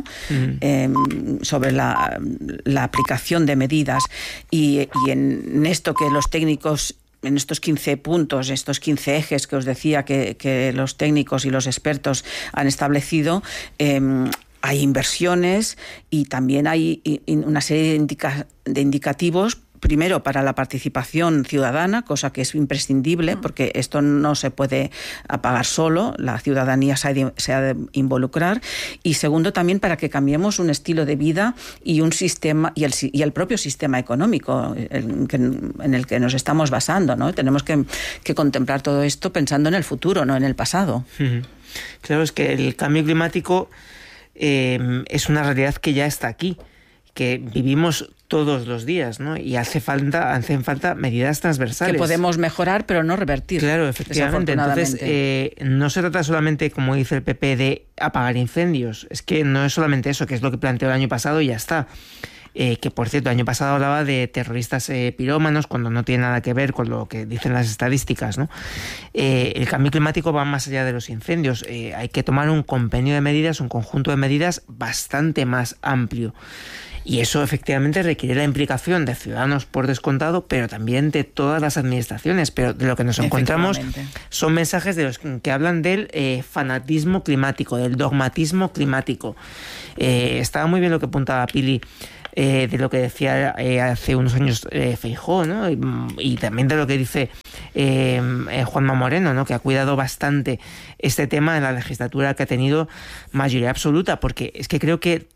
Sobre la aplicación de medidas, y en esto que los técnicos, en estos 15 puntos, estos 15 ejes que os decía que los técnicos y los expertos han establecido, hay inversiones y también hay una serie de indicativos. Primero, para la participación ciudadana, cosa que es imprescindible, porque esto no se puede apagar solo, la ciudadanía se ha de involucrar. Y segundo, también para que cambiemos un estilo de vida y un sistema, y el propio sistema económico en el que nos estamos basando, ¿no? Tenemos que contemplar todo esto pensando en el futuro, no en el pasado. Claro, es que el cambio climático es una realidad que ya está aquí, que vivimos todos los días, ¿no? Y hacen falta medidas transversales. Que podemos mejorar, pero no revertir. Claro, efectivamente. Entonces, no se trata solamente, como dice el PP, de apagar incendios. Es que no es solamente eso, que es lo que planteó el año pasado y ya está. Que, por cierto, el año pasado hablaba de terroristas pirómanos, cuando no tiene nada que ver con lo que dicen las estadísticas, ¿no? El cambio climático va más allá de los incendios. Hay que tomar un compendio de medidas, un conjunto de medidas bastante más amplio. Y eso efectivamente requiere la implicación de ciudadanos por descontado, pero también de todas las administraciones. Pero de lo que nos encontramos son mensajes de los que hablan del fanatismo climático, del dogmatismo climático. Estaba muy bien lo que apuntaba Pili, de lo que decía hace unos años Feijóo, ¿no? Y también de lo que dice Juanma Moreno, ¿no? Que ha cuidado bastante este tema en la legislatura que ha tenido mayoría absoluta, porque es que creo que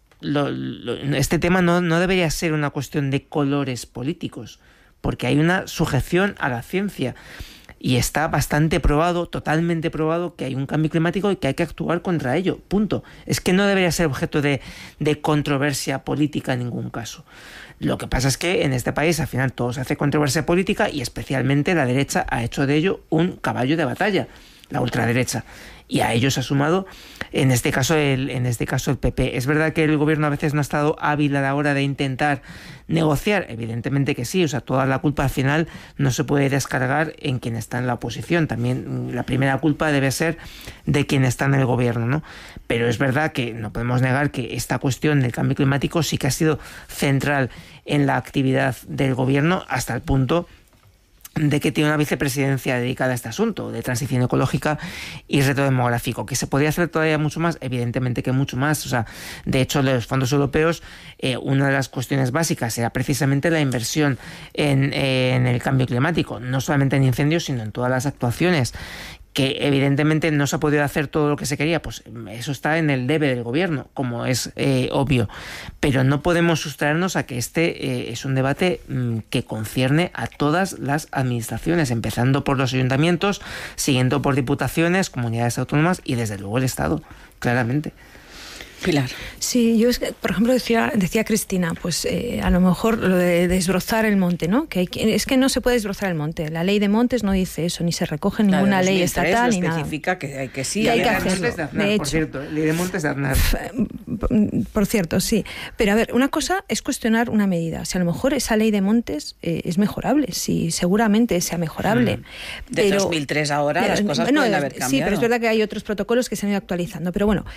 este tema no debería ser una cuestión de colores políticos, porque hay una sujeción a la ciencia y está bastante probado, totalmente probado, que hay un cambio climático y que hay que actuar contra ello, punto. Es que no debería ser objeto de controversia política en ningún caso. Lo que pasa es que en este país al final todo se hace controversia política, y especialmente la derecha ha hecho de ello un caballo de batalla, la ultraderecha. Y a ellos ha sumado, en este caso el PP. Es verdad que el gobierno a veces no ha estado hábil a la hora de intentar negociar, evidentemente que sí, o sea, toda la culpa al final no se puede descargar en quien está en la oposición, también la primera culpa debe ser de quien está en el gobierno, ¿no? Pero es verdad que no podemos negar que esta cuestión del cambio climático sí que ha sido central en la actividad del gobierno, hasta el punto de que tiene una vicepresidencia dedicada a este asunto de transición ecológica y reto demográfico. ¿Que se podría hacer todavía mucho más? Evidentemente que mucho más. O sea, de hecho, de los fondos europeos, una de las cuestiones básicas era precisamente la inversión en el cambio climático, no solamente en incendios, sino en todas las actuaciones. Que evidentemente no se ha podido hacer todo lo que se quería, pues eso está en el debe del gobierno, como es obvio, pero no podemos sustraernos a que este es un debate que concierne a todas las administraciones, empezando por los ayuntamientos, siguiendo por diputaciones, comunidades autónomas y desde luego el Estado, claramente. Pilar. Sí, yo es que, por ejemplo, decía Cristina, pues a lo mejor lo de desbrozar el monte, ¿no? Es que no se puede desbrozar el monte. La ley de montes no dice eso, ni se recoge en ninguna ley estatal ni nada. Especifica que sí, hay que hacerlo. De hecho, por cierto, ley de montes de Aznar. Por cierto, sí. Pero a ver, una cosa es cuestionar una medida. Si a lo mejor esa ley de montes es mejorable, sí, seguramente sea mejorable. De 2003 ahora las cosas pueden haber cambiado. Sí, pero es verdad que hay otros protocolos que se han ido actualizando. Pero bueno,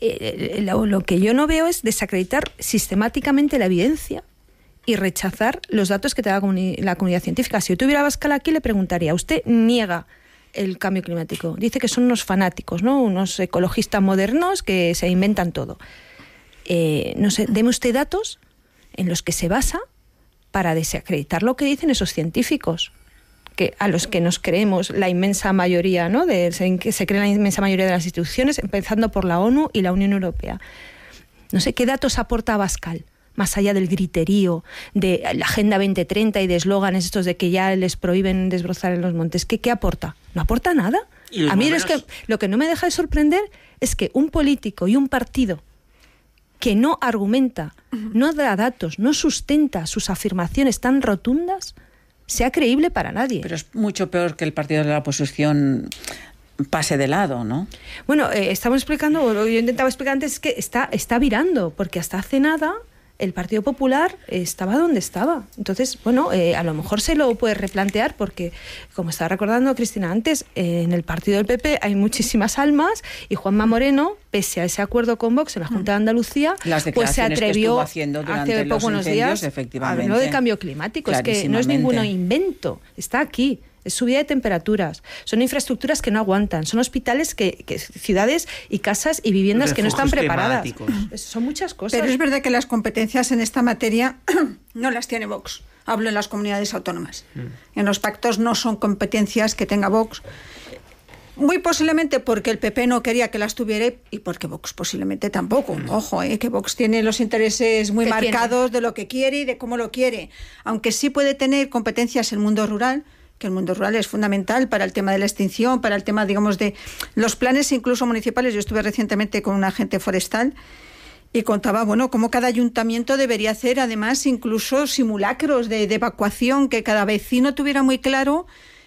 lo que yo no veo es desacreditar sistemáticamente la evidencia y rechazar los datos que te da la comunidad científica. Si yo tuviera a Abascal aquí, le preguntaría, ¿usted niega el cambio climático? Dice que son unos fanáticos, ¿no? Unos ecologistas modernos que se inventan todo. No sé, deme usted datos en los que se basa para desacreditar lo que dicen esos científicos, que a los que nos creemos la inmensa mayoría, ¿no? Que se cree la inmensa mayoría de las instituciones, empezando por la ONU y la Unión Europea. No sé, ¿qué datos aporta Abascal? Más allá del griterío, de la Agenda 2030 y de eslóganes estos de que ya les prohíben desbrozar en los montes. ¿Qué aporta? No aporta nada. A mí es que lo que no me deja de sorprender es que un político y un partido que no argumenta, no da datos, no sustenta sus afirmaciones tan rotundas, sea creíble para nadie. Pero es mucho peor que el partido de la oposición pase de lado, ¿no? Bueno, estamos explicando, o yo intentaba explicar antes, que está virando, porque hasta hace nada el Partido Popular estaba donde estaba. Entonces, bueno, a lo mejor se lo puede replantear porque, como estaba recordando Cristina antes, en el partido del PP hay muchísimas almas y Juanma Moreno, pese a ese acuerdo con Vox en la Junta de Andalucía, pues se atrevió hace poco unos días a hablar de cambio climático. Es que no es ningún invento, está aquí. Es subida de temperaturas, son infraestructuras que no aguantan, son hospitales, ciudades y casas y viviendas que no están preparadas. Son muchas cosas. Pero es verdad que las competencias en esta materia no las tiene Vox. Hablo en las comunidades autónomas. En los pactos no son competencias que tenga Vox. Muy posiblemente porque el PP no quería que las tuviera y porque Vox posiblemente tampoco. Ojo, que Vox tiene los intereses muy marcados de lo que quiere y de cómo lo quiere. Aunque sí puede tener competencias en el mundo rural, que el mundo rural es fundamental para el tema de la extinción, para el tema, digamos, de los planes incluso municipales. Yo estuve recientemente con un agente forestal y contaba, bueno, cómo cada ayuntamiento debería hacer, además, incluso simulacros de evacuación, que cada vecino tuviera muy claro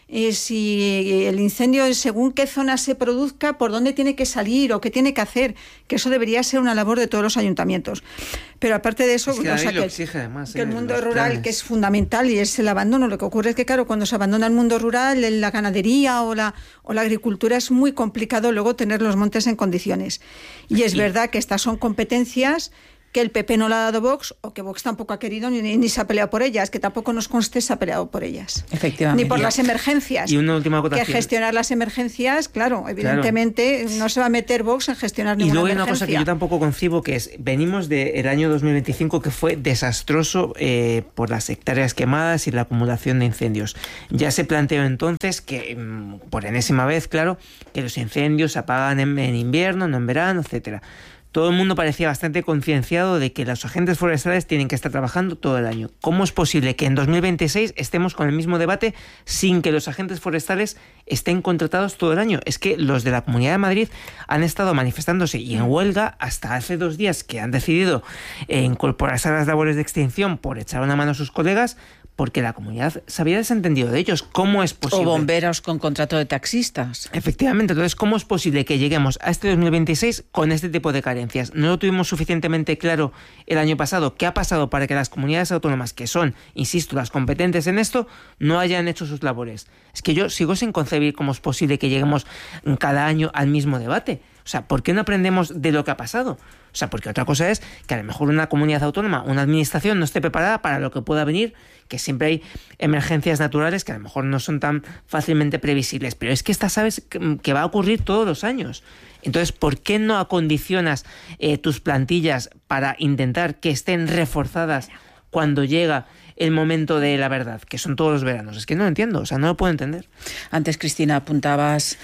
si el incendio, según qué zona se produzca, por dónde tiene que salir o qué tiene que hacer, que eso debería ser una labor de todos los ayuntamientos. Pero aparte de eso, es que lo exige además, que el mundo rural, planes, que es fundamental y es el abandono. Lo que ocurre es que, claro, cuando se abandona el mundo rural, la ganadería o la agricultura, es muy complicado luego tener los montes en condiciones. Y es verdad que estas son competencias que el PP no le ha dado Vox, o que Vox tampoco ha querido ni se ha peleado por ellas, que tampoco nos conste se ha peleado por ellas. Efectivamente. Ni por las emergencias. Y una última acotación. Que gestionar las emergencias, claro, evidentemente no se va a meter Vox en gestionar ninguna emergencia. Y luego hay una cosa que yo tampoco concibo, que es, venimos del año 2025, que fue desastroso por las hectáreas quemadas y la acumulación de incendios. Ya se planteó entonces que, por enésima vez, claro, que los incendios se apagan en invierno, no en verano, etcétera. Todo el mundo parecía bastante concienciado de que los agentes forestales tienen que estar trabajando todo el año. ¿Cómo es posible que en 2026 estemos con el mismo debate sin que los agentes forestales estén contratados todo el año? Es que los de la Comunidad de Madrid han estado manifestándose y en huelga hasta hace 2 días, que han decidido incorporarse a las labores de extinción por echar una mano a sus colegas, porque la comunidad se había desentendido de ellos. ¿Cómo es posible? O bomberos con contrato de taxistas. Efectivamente. Entonces, ¿cómo es posible que lleguemos a este 2026 con este tipo de carencias? ¿No lo tuvimos suficientemente claro el año pasado? ¿Qué ha pasado para que las comunidades autónomas, que son, insisto, las competentes en esto, no hayan hecho sus labores? Es que yo sigo sin concebir cómo es posible que lleguemos cada año al mismo debate. O sea, ¿por qué no aprendemos de lo que ha pasado? O sea, porque otra cosa es que a lo mejor una comunidad autónoma, una administración no esté preparada para lo que pueda venir, que siempre hay emergencias naturales que a lo mejor no son tan fácilmente previsibles, pero es que esta sabes que va a ocurrir todos los años. Entonces, ¿por qué no acondicionas tus plantillas para intentar que estén reforzadas cuando llega el momento de la verdad, que son todos los veranos? Es que no lo entiendo, o sea, no lo puedo entender. Antes, Cristina, apuntabas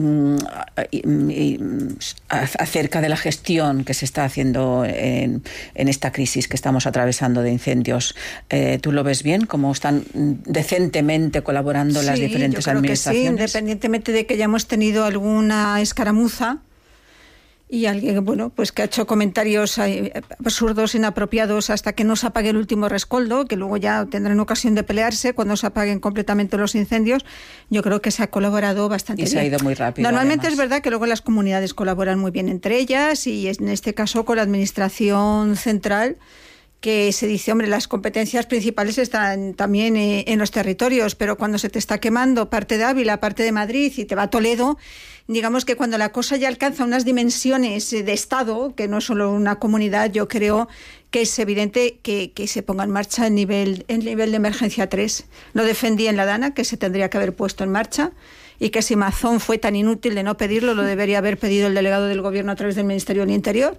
acerca de la gestión que se está haciendo en esta crisis que estamos atravesando de incendios. ¿Tú lo ves bien? ¿Cómo están decentemente colaborando las diferentes administraciones? Sí, independientemente de que ya hemos tenido alguna escaramuza y alguien, bueno, pues que ha hecho comentarios absurdos, inapropiados, hasta que no se apague el último rescoldo, que luego ya tendrán ocasión de pelearse cuando se apaguen completamente los incendios. Yo creo que se ha colaborado bastante bien. Y se ha ido muy rápido. Normalmente además. Es verdad que luego las comunidades colaboran muy bien entre ellas, y en este caso con la administración central, que se dice, hombre, las competencias principales están también en los territorios, pero cuando se te está quemando parte de Ávila, parte de Madrid y te va a Toledo, digamos que cuando la cosa ya alcanza unas dimensiones de Estado, que no es solo una comunidad, yo creo que es evidente que se ponga en marcha el nivel de emergencia 3. Lo defendí en la Dana, que se tendría que haber puesto en marcha, y que si Mazón fue tan inútil de no pedirlo, lo debería haber pedido el delegado del Gobierno a través del Ministerio del Interior.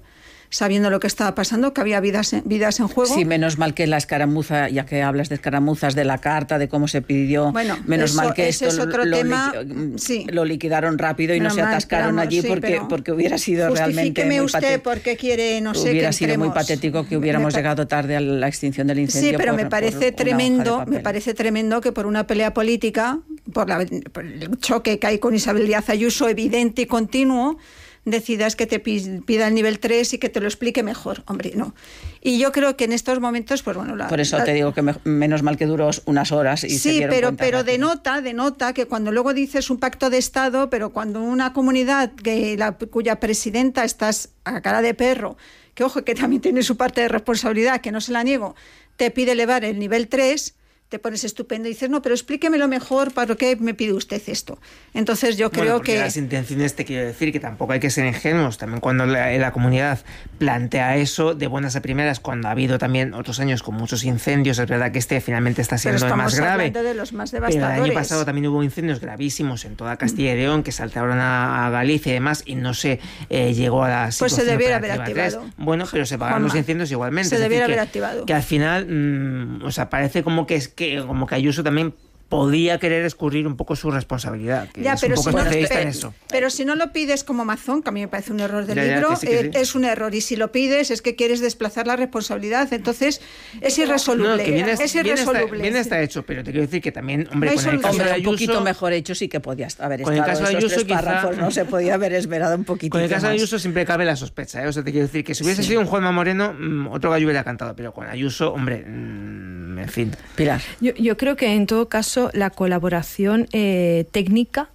sabiendo lo que estaba pasando, que había vidas en juego. Sí, menos mal que la escaramuza, ya que hablas de escaramuzas, de la carta, de cómo se pidió, menos mal que esto es otro tema, lo liquidaron rápido y no se atascaron allí porque hubiera sido realmente muy usted porque quiere, no sé, hubiera sido muy patético que hubiéramos llegado tarde a la extinción del incendio. Sí, pero me parece tremendo que por una pelea política, por el choque que hay con Isabel Díaz Ayuso, evidente y continuo, decidas que te pida el nivel 3 y que te lo explique mejor. Hombre, no. Y yo creo que en estos momentos, pues bueno... Por eso te digo que menos mal que duró unas horas y se dieron cuenta. Pero denota que cuando luego dices un pacto de Estado, pero cuando una comunidad cuya presidenta estás a cara de perro, que ojo, que también tiene su parte de responsabilidad, que no se la niego, te pide elevar el nivel 3... te pones estupendo y dices, no, pero explíquemelo mejor, ¿para qué me pide usted esto? Entonces yo creo que... las intenciones, te quiero decir que tampoco hay que ser ingenuos, también cuando la comunidad plantea eso de buenas a primeras, cuando ha habido también otros años con muchos incendios, es verdad que finalmente está siendo el más grave. Hablando de los más devastadores. Pero el año pasado también hubo incendios gravísimos en toda Castilla y León, que saltaron a Galicia y demás, y no se llegó a la situación. Pues se debiera haber activado. Bueno, pero se pagaron los incendios igualmente. Se debiera haber activado. Que al final, parece como que Ayuso también podía querer escurrir un poco su responsabilidad, que es un poco especialista en eso. Pero si no lo pides como Mazón, que a mí me parece un error del libro, es un error, y si lo pides es que quieres desplazar la responsabilidad, entonces es irresoluble. Bien está hecho, pero te quiero decir que también, hombre, con el caso de Ayuso, un poquito mejor hecho sí que podías haber estado. Con el caso de Ayuso párrafos, no se podía haber esmerado un poquito. Con el caso de Ayuso siempre cabe la sospecha, O sea, te quiero decir que si hubiese sido un Juanma Moreno, otro gallo hubiera cantado, pero con Ayuso, hombre, en fin. Pilar. Yo creo que en todo caso la colaboración técnica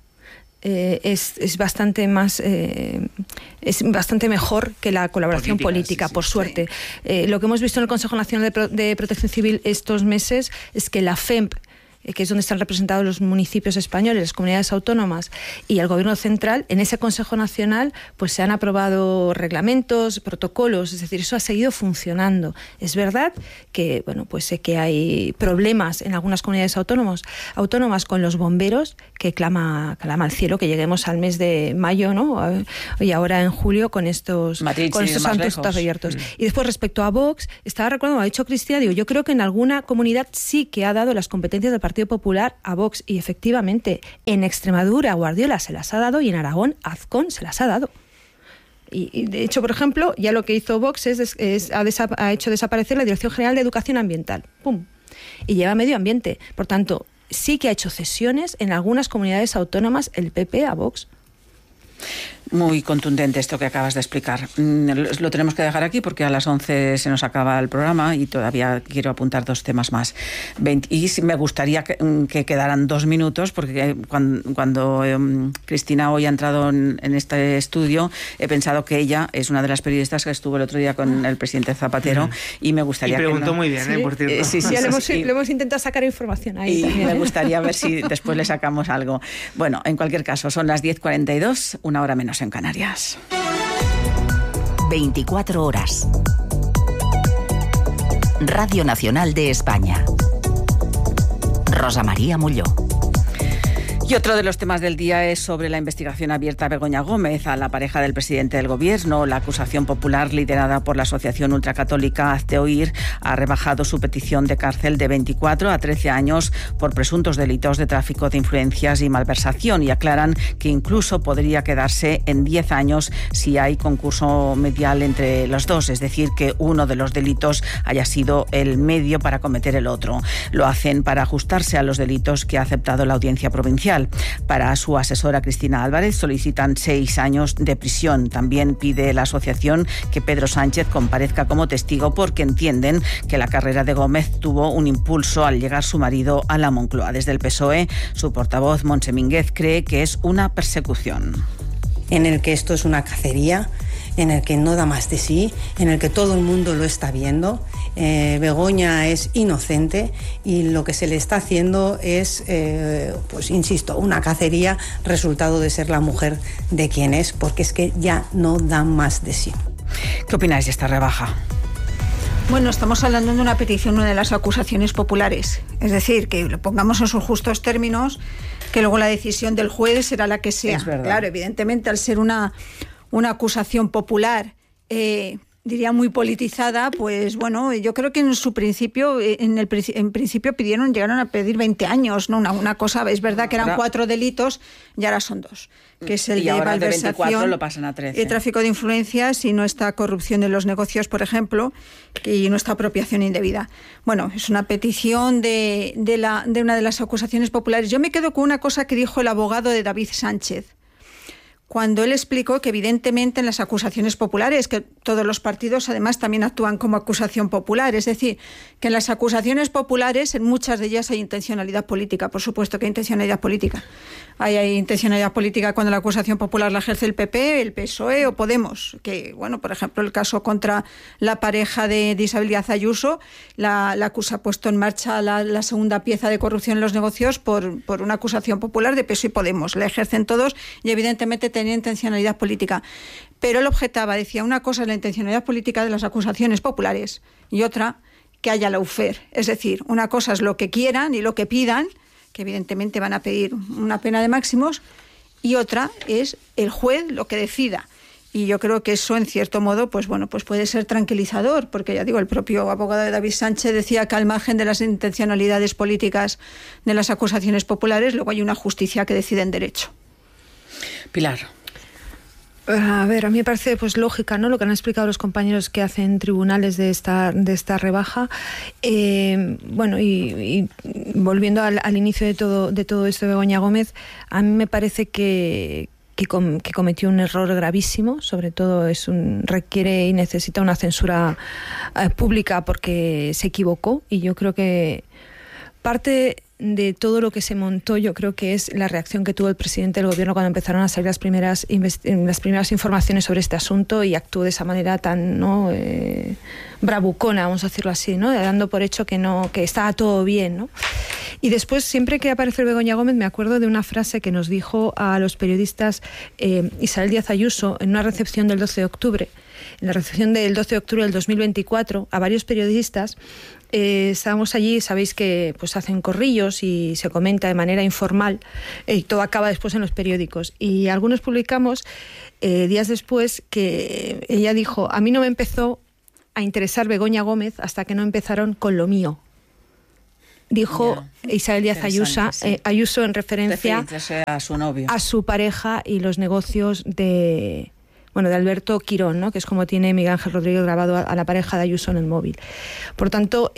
es bastante más es bastante mejor que la colaboración política, por suerte. Lo que hemos visto en el Consejo Nacional de Protección Civil estos meses es que la FEMP, que es donde están representados los municipios españoles, las comunidades autónomas y el Gobierno central, en ese Consejo Nacional pues se han aprobado reglamentos, protocolos, es decir, eso ha seguido funcionando. Es verdad que pues sé que hay problemas en algunas comunidades autónomas con los bomberos, que clama al cielo que lleguemos al mes de mayo, ¿no? Y ahora en julio con estos santos abiertos. Y después, respecto a Vox, estaba recordando, ha dicho Cristina, yo creo que en alguna comunidad sí que ha dado las competencias del Partido Popular a Vox, y efectivamente en Extremadura Guardiola se las ha dado y en Aragón Azcón se las ha dado. Y de hecho, por ejemplo, ya lo que hizo Vox ha hecho desaparecer la Dirección General de Educación Ambiental. ¡Pum! Y lleva medio ambiente. Por tanto, sí que ha hecho cesiones en algunas comunidades autónomas el PP a Vox. Muy contundente esto que acabas de explicar. Lo tenemos que dejar aquí porque a las 11 se nos acaba el programa y todavía quiero apuntar 2 temas más. Y me gustaría que quedaran 2 minutos porque cuando Cristina hoy ha entrado en este estudio he pensado que ella es una de las periodistas que estuvo el otro día con el presidente Zapatero y me gustaría que... Y preguntó muy bien, por cierto. Sí, le hemos intentado sacar información ahí. Y me gustaría ver si después le sacamos algo. Bueno, en cualquier caso, son las 10:42, 1 hora menos en Canarias. 24 horas. Radio Nacional de España. Rosa María Molló. Y otro de los temas del día es sobre la investigación abierta a Begoña Gómez, a la pareja del presidente del Gobierno. La acusación popular liderada por la Asociación Ultracatólica Hazte Oír ha rebajado su petición de cárcel de 24 a 13 años por presuntos delitos de tráfico de influencias y malversación, y aclaran que incluso podría quedarse en 10 años si hay concurso medial entre los dos, es decir, que uno de los delitos haya sido el medio para cometer el otro. Lo hacen para ajustarse a los delitos que ha aceptado la Audiencia Provincial. Para su asesora Cristina Álvarez solicitan 6 años de prisión. También pide la asociación que Pedro Sánchez comparezca como testigo porque entienden que la carrera de Gómez tuvo un impulso al llegar su marido a la Moncloa. Desde el PSOE, su portavoz Montse Mínguez cree que es una persecución. En el que esto es una cacería, en el que no da más de sí, en el que todo el mundo lo está viendo. Begoña es inocente y lo que se le está haciendo es, pues insisto, una cacería resultado de ser la mujer de quien es, porque es que ya no da más de sí. ¿Qué opináis de esta rebaja? Bueno, estamos hablando de una petición, una de las acusaciones populares. Es decir, que lo pongamos en sus justos términos, que luego la decisión del juez será la que sea. Claro, evidentemente, al ser una acusación popular, diría muy politizada, pues bueno, yo creo que en su principio, en principio llegaron a pedir 20 años, ¿no? Una cosa, es verdad que eran 4 delitos y ahora son 2, que es el de malversación, de 24 lo pasan a 13. Tráfico de influencias y no está corrupción en los negocios, por ejemplo, y no está apropiación indebida. Bueno, es una petición de una de las acusaciones populares. Yo me quedo con una cosa que dijo el abogado de David Sánchez, cuando él explicó que evidentemente en las acusaciones populares, que todos los partidos además también actúan como acusación popular, es decir, que en las acusaciones populares, en muchas de ellas hay intencionalidad política, por supuesto que hay intencionalidad política. Hay intencionalidad política cuando la acusación popular la ejerce el PP, el PSOE o Podemos, que, bueno, por ejemplo, el caso contra la pareja de Isabel Díaz Ayuso, la acusa ha puesto en marcha la segunda pieza de corrupción en los negocios por una acusación popular de PSOE y Podemos. La ejercen todos y evidentemente tenía intencionalidad política. Pero él objetaba, decía, una cosa es la intencionalidad política de las acusaciones populares y otra que haya lawfare. Es decir, una cosa es lo que quieran y lo que pidan, que evidentemente van a pedir una pena de máximos, y otra es el juez lo que decida. Y yo creo que eso, en cierto modo, pues bueno, pues puede ser tranquilizador, porque ya digo, el propio abogado de David Sánchez decía que al margen de las intencionalidades políticas de las acusaciones populares, luego hay una justicia que decide en derecho. Pilar. A ver, a mí me parece pues lógica, ¿no?, lo que han explicado los compañeros que hacen tribunales de esta rebaja. Bueno, y volviendo al inicio de todo esto de Begoña Gómez, a mí me parece que cometió un error gravísimo, sobre todo requiere y necesita una censura pública porque se equivocó, y yo creo que parte de todo lo que se montó, yo creo que es la reacción que tuvo el presidente del gobierno cuando empezaron a salir las primeras informaciones sobre este asunto, y actuó de esa manera tan bravucona, vamos a decirlo así, ¿no?, dando por hecho que estaba todo bien, ¿no? Y después, siempre que aparece Begoña Gómez, me acuerdo de una frase que nos dijo a los periodistas Isabel Díaz Ayuso en una recepción del 12 de octubre. En la recepción del 12 de octubre del 2024, a varios periodistas, estábamos allí, sabéis que pues hacen corrillos y se comenta de manera informal, y todo acaba después en los periódicos. Y algunos publicamos días después que ella dijo: a mí no me empezó a interesar Begoña Gómez hasta que no empezaron con lo mío. Dijo Isabel Díaz Ayuso en referencia a su novio, a su pareja y los negocios de Alberto Quirón, ¿no?, que es como tiene Miguel Ángel Rodríguez grabado a la pareja de Ayuso en el móvil. Por tanto,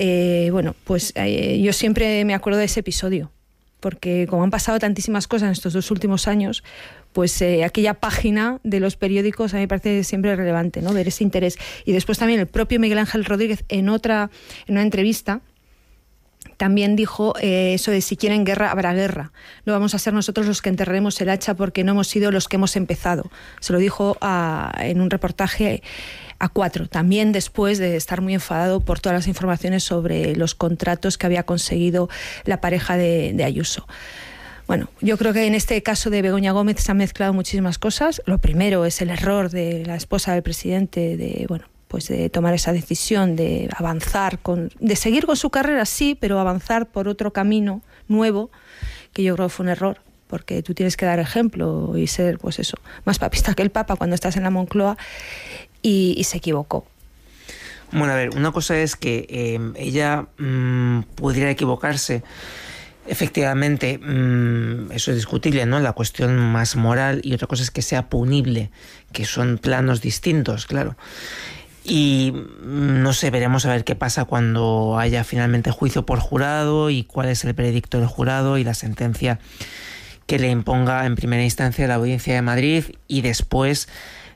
yo siempre me acuerdo de ese episodio, porque como han pasado tantísimas cosas en estos 2 últimos años, pues aquella página de los periódicos a mí me parece siempre relevante, ¿no?, ver ese interés. Y después también el propio Miguel Ángel Rodríguez en una entrevista también dijo eso de: si quieren guerra, habrá guerra. No vamos a ser nosotros los que enterremos el hacha porque no hemos sido los que hemos empezado. Se lo dijo en un reportaje a 4, también después de estar muy enfadado por todas las informaciones sobre los contratos que había conseguido la pareja de Ayuso. Bueno, yo creo que en este caso de Begoña Gómez se han mezclado muchísimas cosas. Lo primero es el error de la esposa del presidente de tomar esa decisión de avanzar, de seguir con su carrera, sí, pero avanzar por otro camino nuevo, que yo creo que fue un error, porque tú tienes que dar ejemplo y ser, pues eso, más papista que el Papa cuando estás en la Moncloa, y se equivocó. Bueno, a ver, una cosa es que ella pudiera equivocarse. Efectivamente, eso es discutible, ¿no?, la cuestión más moral, y otra cosa es que sea punible, que son planos distintos, claro. Y no sé, veremos a ver qué pasa cuando haya finalmente juicio por jurado y cuál es el veredicto del jurado y la sentencia que le imponga en primera instancia la Audiencia de Madrid, y después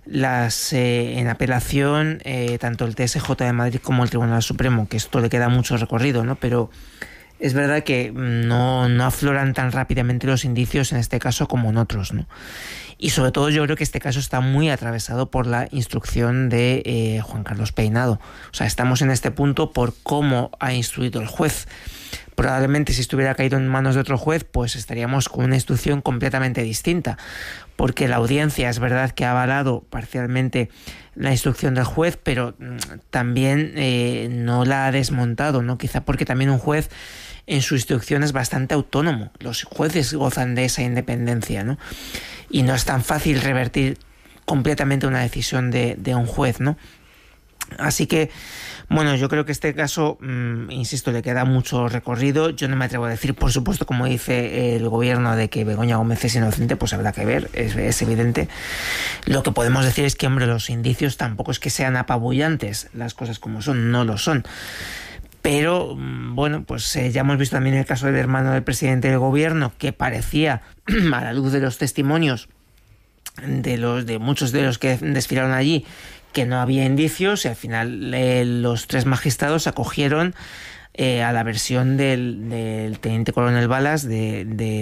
en apelación tanto el TSJ de Madrid como el Tribunal Supremo, que esto le queda mucho recorrido, ¿no? Pero es verdad que no afloran tan rápidamente los indicios en este caso como en otros, ¿no? Y sobre todo yo creo que este caso está muy atravesado por la instrucción de Juan Carlos Peinado. O sea, estamos en este punto por cómo ha instruido el juez. Probablemente si estuviera caído en manos de otro juez, pues estaríamos con una instrucción completamente distinta, porque la audiencia es verdad que ha avalado parcialmente la instrucción del juez, pero también no la ha desmontado, ¿no? Quizá porque también un juez en su instrucción es bastante autónomo. Los jueces gozan de esa independencia, ¿no? Y no es tan fácil revertir completamente una decisión de un juez, ¿no? Así que, bueno, yo creo que este caso, insisto, le queda mucho recorrido. Yo no me atrevo a decir, por supuesto, como dice el gobierno, de que Begoña Gómez es inocente, pues habrá que ver, es evidente. Lo que podemos decir es que, hombre, los indicios tampoco es que sean apabullantes, las cosas como son, no lo son. Pero, bueno, pues ya hemos visto también el caso del hermano del presidente del gobierno, que parecía, a la luz de los testimonios de muchos de los que desfilaron allí, que no había indicios, y al final los 3 magistrados acogieron a la versión del teniente coronel Balas, de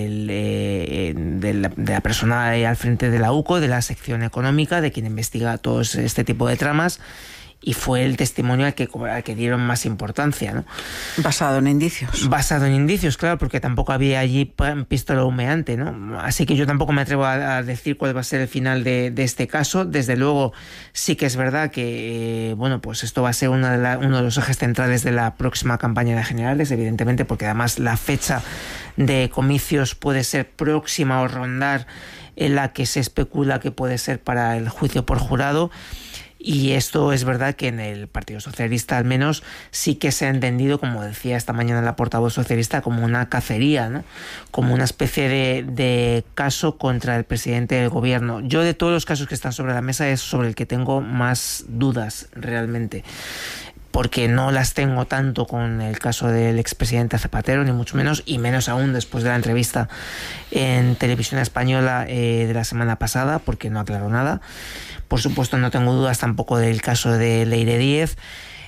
la persona al frente de la UCO, de la sección económica, de quien investiga todo este tipo de tramas, y fue el testimonio al que dieron más importancia, ¿no? Basado en indicios. Basado en indicios, claro, porque tampoco había allí pistola humeante, ¿no? Así que yo tampoco me atrevo a decir cuál va a ser el final de este caso. Desde luego, sí que es verdad que, bueno, pues esto va a ser uno de los ejes centrales de la próxima campaña de generales, evidentemente, porque además la fecha de comicios puede ser próxima o rondar en la que se especula que puede ser para el juicio por jurado. Y esto es verdad que en el Partido Socialista, al menos, sí que se ha entendido, como decía esta mañana la portavoz socialista, como una cacería, ¿no? Como una especie de caso contra el presidente del gobierno. Yo, de todos los casos que están sobre la mesa, es sobre el que tengo más dudas realmente, porque no las tengo tanto con el caso del expresidente Zapatero, ni mucho menos, y menos aún después de la entrevista en Televisión Española de la semana pasada, porque no aclaró nada. Por supuesto, no tengo dudas tampoco del caso de Leire Díez,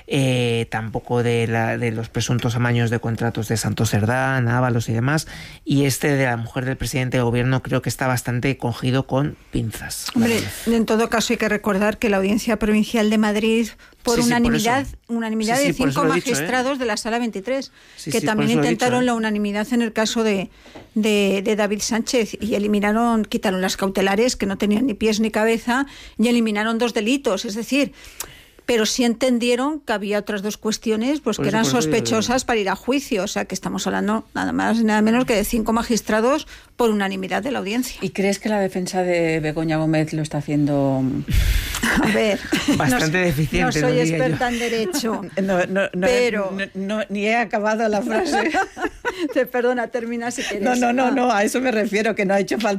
tampoco de los presuntos amaños de contratos de Santos Cerdán, Ábalos y demás, y de la mujer del presidente del gobierno creo que está bastante cogido con pinzas. Hombre, en todo caso hay que recordar que la Audiencia Provincial de Madrid, por unanimidad de 5 magistrados de la Sala 23, que también intentaron la unanimidad en el caso de David Sánchez, y quitaron las cautelares, que no tenían ni pies ni cabeza, y eliminaron 2 delitos, es decir, pero sí entendieron que había otras 2 cuestiones pues que eran sospechosas para ir a juicio. O sea, que estamos hablando nada más y nada menos que de 5 magistrados por unanimidad de la audiencia. ¿Y crees que la defensa de Begoña Gómez lo está haciendo? A ver, bastante deficiente. No soy experta en derecho, pero ni he acabado la frase. Perdona, termina si quieres. No, a eso me refiero, que no ha hecho falta